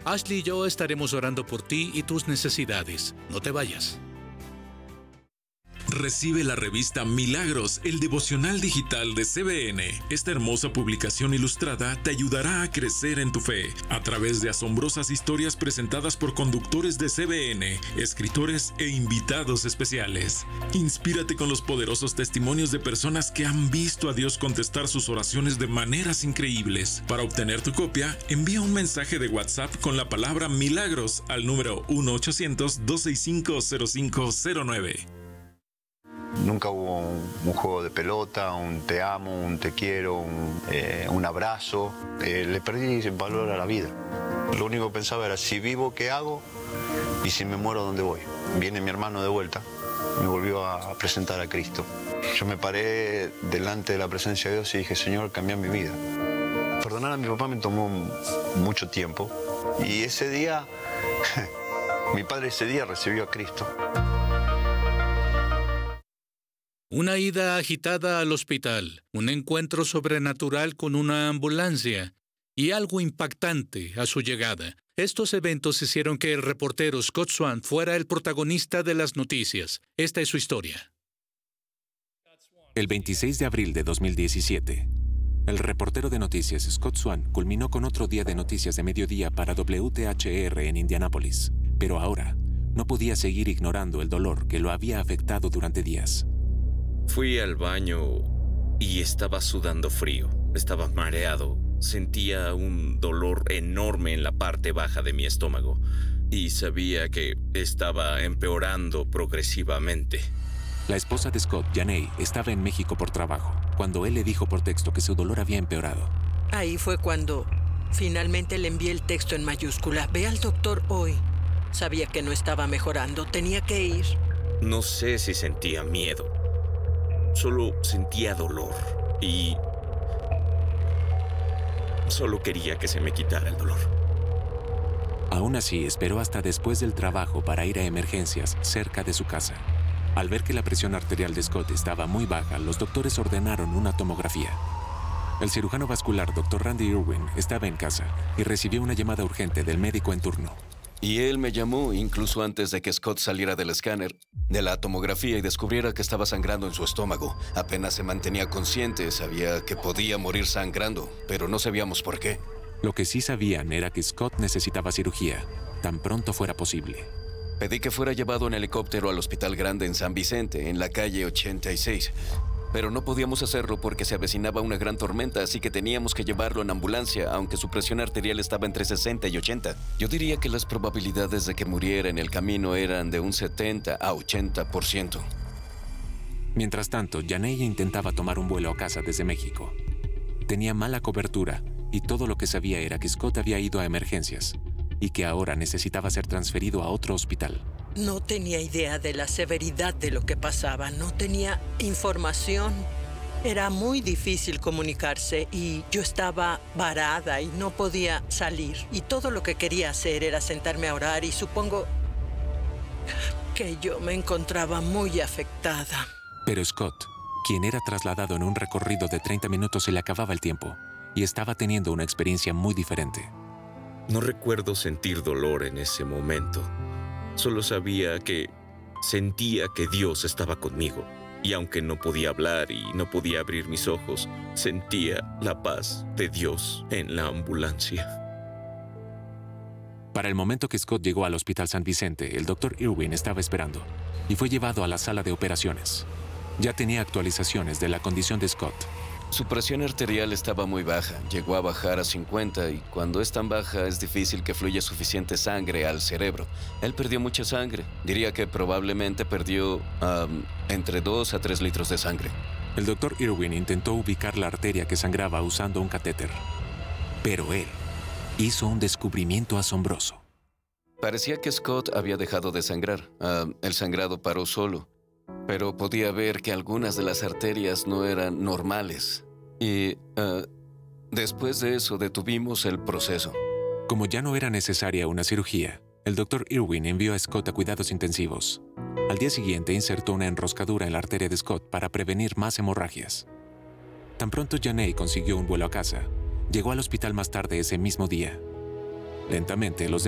Ashley y yo estaremos orando por ti y tus necesidades. No te vayas. Recibe la revista Milagros, el devocional digital de CBN. Esta hermosa publicación ilustrada te ayudará a crecer en tu fe a través de asombrosas historias presentadas por conductores de CBN, escritores e invitados especiales. Inspírate con los poderosos testimonios de personas que han visto a Dios contestar sus oraciones de maneras increíbles. Para obtener tu copia, envía un mensaje de WhatsApp con la palabra Milagros al número 1-800-265-0509. Nunca hubo un juego de pelota, un te amo, un te quiero, un abrazo. Le perdí valor a la vida. Lo único que pensaba era, si vivo, ¿qué hago? Y si me muero, ¿dónde voy? Viene mi hermano de vuelta, me volvió a presentar a Cristo. Yo me paré delante de la presencia de Dios y dije, Señor, cambia mi vida. Perdonar a mi papá me tomó mucho tiempo. Y ese día, mi padre ese día recibió a Cristo. Una ida agitada al hospital, un encuentro sobrenatural con una ambulancia y algo impactante a su llegada. Estos eventos hicieron que el reportero Scott Swan fuera el protagonista de las noticias. Esta es su historia. El 26 de abril de 2017, el reportero de noticias Scott Swan culminó con otro día de noticias de mediodía para WTHR en Indianápolis. Pero ahora, no podía seguir ignorando el dolor que lo había afectado durante días. Fui al baño y estaba sudando frío. Estaba mareado. Sentía un dolor enorme en la parte baja de mi estómago y sabía que estaba empeorando progresivamente. La esposa de Scott, Janey, estaba en México por trabajo, cuando él le dijo por texto que su dolor había empeorado. Ahí fue cuando finalmente le envié el texto en mayúscula. Ve al doctor hoy. Sabía que no estaba mejorando. Tenía que ir. No sé si sentía miedo. Solo sentía dolor y solo quería que se me quitara el dolor. Aún así, esperó hasta después del trabajo para ir a emergencias cerca de su casa. Al ver que la presión arterial de Scott estaba muy baja, los doctores ordenaron una tomografía. El cirujano vascular, Dr. Randy Irwin, estaba en casa y recibió una llamada urgente del médico en turno. Y él me llamó incluso antes de que Scott saliera del escáner, de la tomografía y descubriera que estaba sangrando en su estómago. Apenas se mantenía consciente, sabía que podía morir sangrando, pero no sabíamos por qué. Lo que sí sabían era que Scott necesitaba cirugía, tan pronto fuera posible. Pedí que fuera llevado en helicóptero al Hospital Grande en San Vicente, en la calle 86. Pero no podíamos hacerlo porque se avecinaba una gran tormenta, así que teníamos que llevarlo en ambulancia, aunque su presión arterial estaba entre 60 y 80. Yo diría que las probabilidades de que muriera en el camino eran de un 70 a 80%. Mientras tanto, Janey intentaba tomar un vuelo a casa desde México. Tenía mala cobertura y todo lo que sabía era que Scott había ido a emergencias y que ahora necesitaba ser transferido a otro hospital. No tenía idea de la severidad de lo que pasaba. No tenía información. Era muy difícil comunicarse y yo estaba varada y no podía salir. Y todo lo que quería hacer era sentarme a orar y supongo que yo me encontraba muy afectada. Pero Scott, quien era trasladado en un recorrido de 30 minutos, se le acababa el tiempo y estaba teniendo una experiencia muy diferente. No recuerdo sentir dolor en ese momento. Solo sabía que sentía que Dios estaba conmigo. Y aunque no podía hablar y no podía abrir mis ojos, sentía la paz de Dios en la ambulancia. Para el momento que Scott llegó al Hospital San Vicente, el Dr. Irwin estaba esperando y fue llevado a la sala de operaciones. Ya tenía actualizaciones de la condición de Scott. Su presión arterial estaba muy baja, llegó a bajar a 50 y cuando es tan baja es difícil que fluya suficiente sangre al cerebro. Él perdió mucha sangre, diría que probablemente perdió entre 2 a 3 litros de sangre. El Dr. Irwin intentó ubicar la arteria que sangraba usando un catéter, pero él hizo un descubrimiento asombroso. Parecía que Scott había dejado de sangrar, el sangrado paró solo. Pero podía ver que algunas de las arterias no eran normales. Y después de eso detuvimos el proceso. Como ya no era necesaria una cirugía, el Dr. Irwin envió a Scott a cuidados intensivos. Al día siguiente insertó una enroscadura en la arteria de Scott para prevenir más hemorragias. Tan pronto Janey consiguió un vuelo a casa, llegó al hospital más tarde ese mismo día. Lentamente, los